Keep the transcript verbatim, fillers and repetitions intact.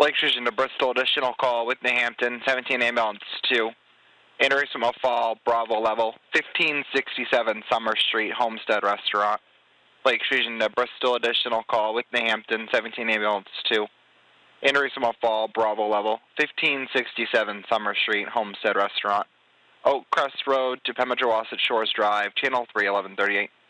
Lake Station to Bristol, additional call with New Hampton, seventeen ambulance two. Entering from a fall, Bravo level, fifteen sixty-seven Summer Street, Homestead Restaurant. Lake Station to Bristol, additional call with New Hampton, seventeen ambulance two. Entering from a fall, Bravo level, fifteen sixty-seven Summer Street, Homestead Restaurant. Oak Crest Road to Pemigewasset Shores Drive, channel three eleven thirty-eight.